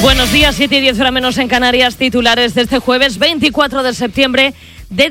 Buenos días, 7:10 hora menos en Canarias. Titulares de este jueves 24 de septiembre de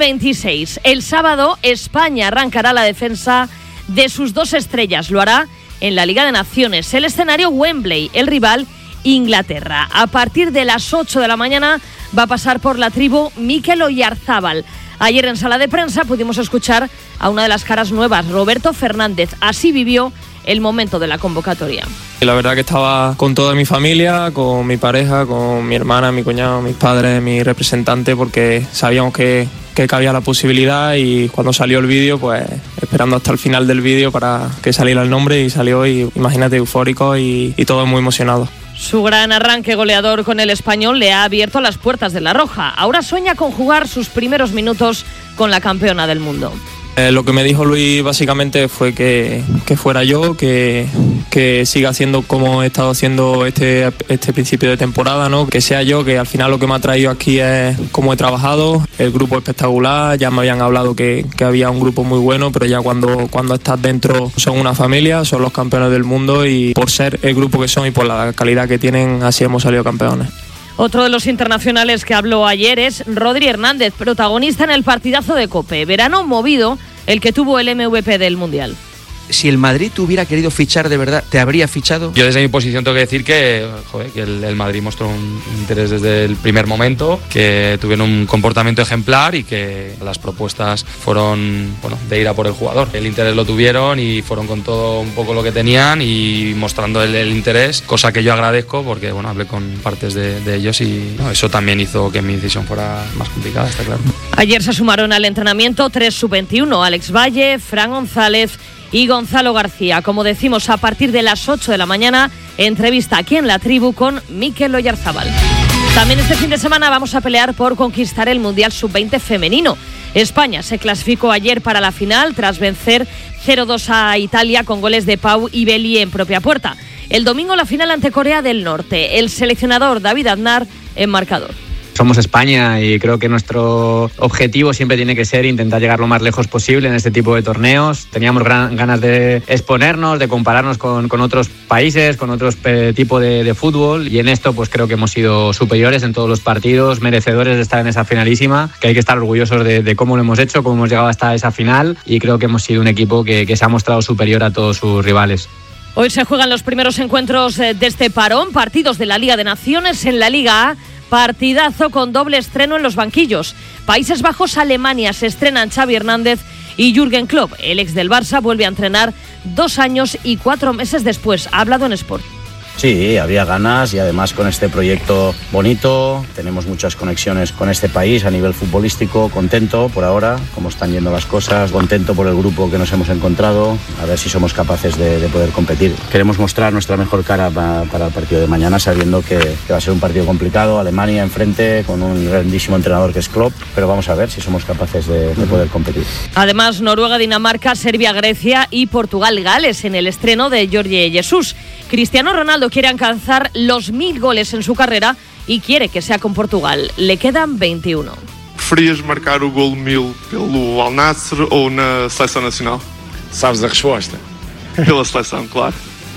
2026. El sábado, España arrancará la defensa de sus dos estrellas. Lo hará en la Liga de Naciones. El escenario Wembley, el rival Inglaterra. A partir de las 8 de la mañana va a pasar por la tribu Mikel Oyarzábal. Ayer en sala de prensa pudimos escuchar a una de las caras nuevas, Roberto Fernández. Así vivió el momento de la convocatoria. La verdad que estaba con toda mi familia, con mi pareja, con mi hermana, mi cuñado, mis padres, mi representante, porque sabíamos que cabía la posibilidad, y cuando salió el vídeo, pues esperando hasta el final del vídeo para que saliera el nombre, y salió, y imagínate, eufórico y todos muy emocionados. Su gran arranque goleador con el Español le ha abierto las puertas de La Roja. Ahora sueña con jugar sus primeros minutos con la campeona del mundo. Lo que me dijo Luis básicamente fue que fuera yo, que siga haciendo como he estado haciendo este principio de temporada, ¿no? Que sea yo, que al final lo que me ha traído aquí es cómo he trabajado. El grupo espectacular, ya me habían hablado que había un grupo muy bueno, pero ya cuando estás dentro son una familia, son los campeones del mundo, y por ser el grupo que son y por la calidad que tienen, así hemos salido campeones. Otro de los internacionales que habló ayer es Rodri Hernández, protagonista en el partidazo de COPE. Verano movido el que tuvo el MVP del Mundial. Si el Madrid te hubiera querido fichar de verdad, ¿te habría fichado? Yo desde mi posición tengo que decir que el Madrid mostró un interés desde el primer momento, que tuvieron un comportamiento ejemplar y que las propuestas fueron de ir a por el jugador. El interés lo tuvieron y fueron con todo un poco lo que tenían y mostrando el interés, cosa que yo agradezco porque hablé con partes de ellos y eso también hizo que mi decisión fuera más complicada, está claro. Ayer se sumaron al entrenamiento 3 sub-21, Alex Valle, Fran González y Gonzalo García. Como decimos, a partir de las 8 de la mañana, entrevista aquí en La Tribu con Mikel Oyarzábal. También este fin de semana vamos a pelear por conquistar el Mundial Sub-20 femenino. España se clasificó ayer para la final tras vencer 0-2 a Italia con goles de Pau y Belli en propia puerta. El domingo la final ante Corea del Norte. El seleccionador David Aznar en marcador. Somos España y creo que nuestro objetivo siempre tiene que ser intentar llegar lo más lejos posible en este tipo de torneos. Teníamos ganas de exponernos, de compararnos con otros países, con otros tipos de fútbol, y en esto pues creo que hemos sido superiores en todos los partidos, merecedores de estar en esa finalísima, que hay que estar orgullosos de cómo lo hemos hecho, cómo hemos llegado hasta esa final, y creo que hemos sido un equipo que se ha mostrado superior a todos sus rivales. Hoy se juegan los primeros encuentros de este parón, partidos de la Liga de Naciones. En la Liga A, partidazo con doble estreno en los banquillos. Países Bajos, Alemania, se estrenan Xavi Hernández y Jürgen Klopp. El ex del Barça vuelve a entrenar 2 años y 4 meses después. Ha hablado en Sport. Sí, había ganas, y además con este proyecto bonito, tenemos muchas conexiones con este país a nivel futbolístico. Contento por ahora, cómo están yendo las cosas, contento por el grupo que nos hemos encontrado, a ver si somos capaces de poder competir. Queremos mostrar nuestra mejor cara para el partido de mañana, sabiendo que va a ser un partido complicado, Alemania enfrente, con un grandísimo entrenador que es Klopp, pero vamos a ver si somos capaces de poder competir. Además, Noruega, Dinamarca, Serbia, Grecia y Portugal, Gales en el estreno de Jorge Jesus. Cristiano Ronaldo quiere alcanzar los 1000 goles en su carrera y quiere que sea con Portugal. Le quedan 21. ¿Preferias marcar o gol 1000 pelo Al Nassr ou na seleção nacional? Sabes a resposta? Pela seleção, claro.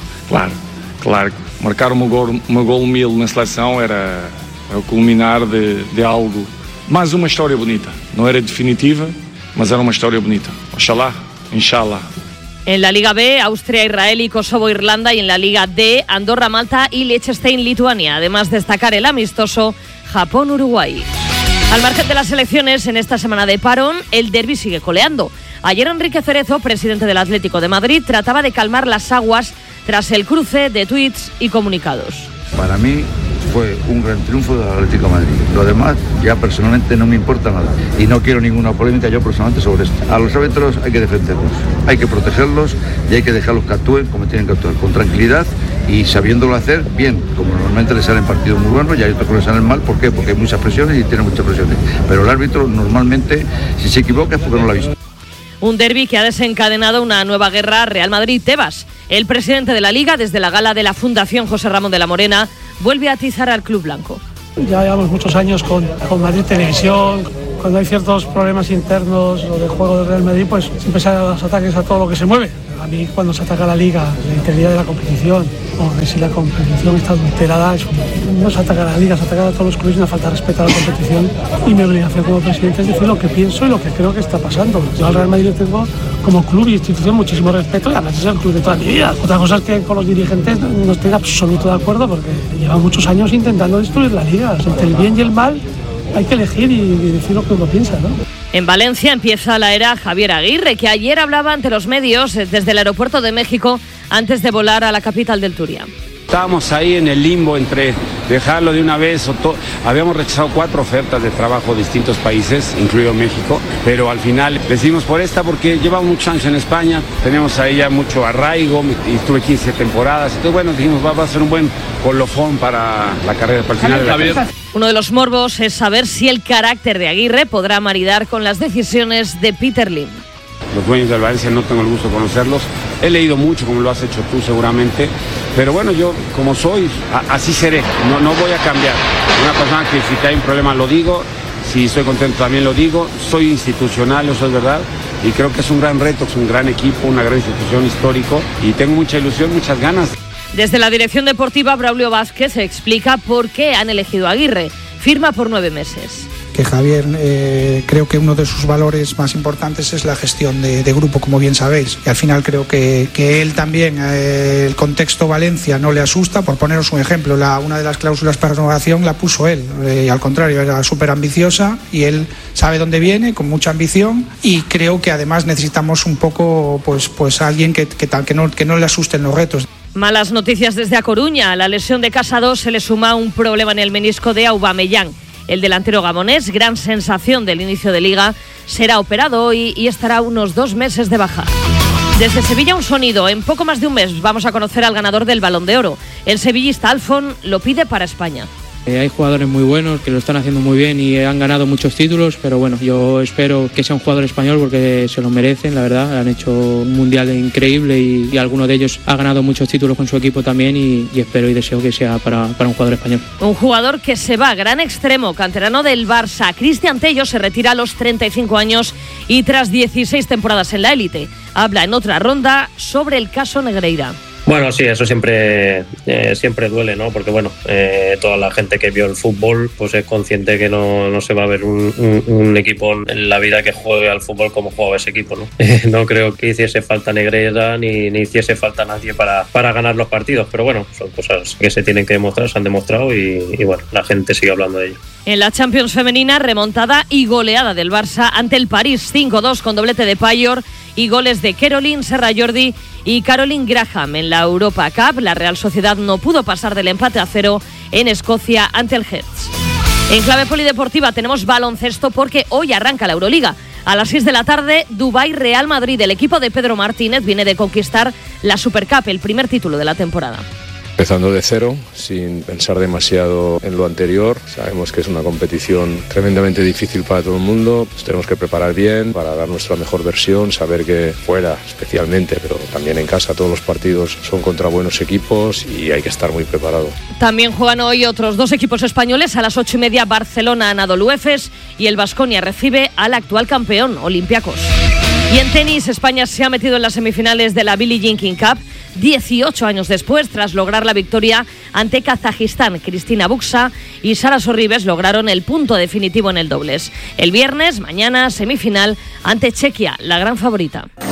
Claro. Marcar o meu gol 1000 na seleção era o culminar de algo. Mais uma história bonita. Não era definitiva, mas era uma história bonita. Oxalá, inshallah. En la Liga B, Austria, Israel y Kosovo, Irlanda, y en la Liga D, Andorra, Malta y Liechtenstein, Lituania. Además, destacar el amistoso Japón-Uruguay. Al margen de las elecciones, en esta semana de parón, el derbi sigue coleando. Ayer Enrique Cerezo, presidente del Atlético de Madrid, trataba de calmar las aguas tras el cruce de tuits y comunicados. Para mí fue un gran triunfo del Atlético de Madrid. Lo demás ya personalmente no me importa nada y no quiero ninguna polémica yo personalmente sobre esto. A los árbitros hay que defenderlos, hay que protegerlos y hay que dejarlos que actúen como tienen que actuar, con tranquilidad y sabiéndolo hacer bien, como normalmente les salen partidos muy buenos y hay otros que les salen mal. ¿Por qué? Porque hay muchas presiones y tiene muchas presiones. Pero el árbitro normalmente, si se equivoca es porque no lo ha visto. Un derbi que ha desencadenado una nueva guerra Real Madrid-Tebas. El presidente de la Liga, desde la gala de la Fundación José Ramón de la Morena, vuelve a atizar al club blanco. Ya llevamos muchos años con Madrid Televisión, Cuando hay ciertos problemas internos o de juego del Real Madrid, pues siempre se dan los ataques a todo lo que se mueve. A mí cuando se ataca la Liga, la integridad de la competición, o que si la competición está adulterada, no se ataca a la Liga, se ataca a todos los clubes y una falta de respeto a la competición. Y mi obligación como presidente es decir lo que pienso y lo que creo que está pasando. Yo al Real Madrid le tengo como club y institución muchísimo respeto y además es el club de toda mi vida. Otra cosa es que con los dirigentes no estoy en absoluto de acuerdo porque llevan muchos años intentando destruir la Liga. Entre el bien y el mal hay que elegir y decir lo que uno piensa, ¿no? En Valencia empieza la era Javier Aguirre, que ayer hablaba ante los medios desde el aeropuerto de México antes de volar a la capital del Turia. Estábamos ahí en el limbo entre dejarlo de una vez habíamos rechazado 4 ofertas de trabajo de distintos países, incluido México, pero al final decidimos por esta porque llevamos muchos años en España, tenemos ahí ya mucho arraigo y estuve 15 temporadas, entonces bueno, dijimos va a ser un buen colofón para la carrera, para el final de la carrera. Uno de los morbos es saber si el carácter de Aguirre podrá maridar con las decisiones de Peter Lim. Los dueños del Valencia no tengo el gusto de conocerlos. He leído mucho, como lo has hecho tú seguramente. Pero bueno, yo como soy, así seré. No voy a cambiar. Una persona que si hay un problema lo digo. Si estoy contento también lo digo. Soy institucional, eso es verdad. Y creo que es un gran reto, es un gran equipo, una gran institución histórico. Y tengo mucha ilusión, muchas ganas. Desde la dirección deportiva, Braulio Vázquez explica por qué han elegido a Aguirre. Firma por 9 meses. Que Javier, creo que uno de sus valores más importantes es la gestión de grupo, como bien sabéis. Y al final creo que él también, el contexto Valencia no le asusta. Por poneros un ejemplo, una de las cláusulas para renovación la puso él. Y al contrario, era súper ambiciosa y él sabe dónde viene, con mucha ambición. Y creo que además necesitamos un poco pues alguien que no le asusten los retos. Malas noticias desde A Coruña. A la lesión de Casado se le suma un problema en el menisco de Aubameyang. El delantero gabonés, gran sensación del inicio de Liga, será operado hoy y estará unos 2 meses de baja. Desde Sevilla un sonido. En poco más de un mes vamos a conocer al ganador del Balón de Oro. El sevillista Alfon lo pide para España. Hay jugadores muy buenos que lo están haciendo muy bien y han ganado muchos títulos, pero bueno, yo espero que sea un jugador español porque se lo merecen, la verdad. Han hecho un mundial increíble y alguno de ellos ha ganado muchos títulos con su equipo también y espero y deseo que sea para un jugador español. Un jugador que se va, gran extremo, canterano del Barça. Cristian Tello se retira a los 35 años y tras 16 temporadas en la élite. Habla en otra ronda sobre el caso Negreira. Bueno, sí, eso siempre duele, ¿no? Porque bueno, toda la gente que vio el fútbol pues es consciente que no se va a ver un equipo en la vida que juegue al fútbol como jugaba ese equipo, ¿no? No creo que hiciese falta Negreira ni hiciese falta nadie para ganar los partidos, pero bueno, son cosas que se tienen que demostrar, se han demostrado y bueno, la gente sigue hablando de ello. En la Champions femenina, remontada y goleada del Barça ante el París 5-2 con doblete de Payor y goles de Caroline Serra Jordi y Caroline Graham. En la Europa Cup, la Real Sociedad no pudo pasar del empate a 0 en Escocia ante el Hearts. En clave polideportiva tenemos baloncesto porque hoy arranca la Euroliga. A las 6 de la tarde, Dubái-Real Madrid. El equipo de Pedro Martínez viene de conquistar la Supercup, el primer título de la temporada. Empezando de cero, sin pensar demasiado en lo anterior. Sabemos que es una competición tremendamente difícil para todo el mundo. Nos tenemos que preparar bien para dar nuestra mejor versión, saber que fuera especialmente, pero también en casa todos los partidos son contra buenos equipos y hay que estar muy preparado. También juegan hoy otros 2 equipos españoles. A las 8:30 Barcelona, Anadolu Efes y el Baskonia recibe al actual campeón, Olympiacos. Y en tenis, España se ha metido en las semifinales de la Billie Jean King Cup 18 años después, tras lograr la victoria ante Kazajistán. Cristina Buxa y Sara Sorribes lograron el punto definitivo en el dobles. El viernes, mañana, semifinal ante Chequia, la gran favorita.